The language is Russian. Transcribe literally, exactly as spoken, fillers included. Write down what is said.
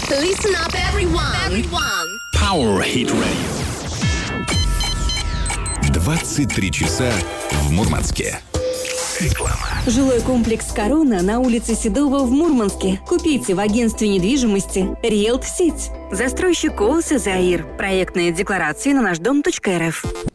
Listen up, everyone. everyone. Power Hit Radio. двадцать три часа в Мурманске. Реклама. Жилой комплекс «Корона» на улице Седова в Мурманске. Купите в агентстве недвижимости «Риэлт Сити». Застройщик ООО «Заир». Проектные декларации на наш дом точка эр эф.